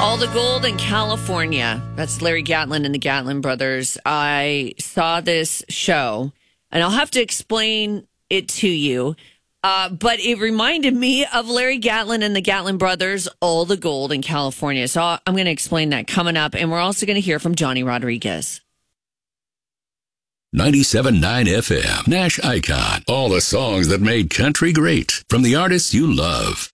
All the Gold in California. That's Larry Gatlin and the Gatlin brothers. I saw this show, and I'll have to explain it to you. But it reminded me of Larry Gatlin and the Gatlin brothers, All the Gold in California. So I'm going to explain that coming up. And we're also going to hear from Johnny Rodriguez. 97.9 FM, Nash Icon. All the songs that made country great from the artists you love.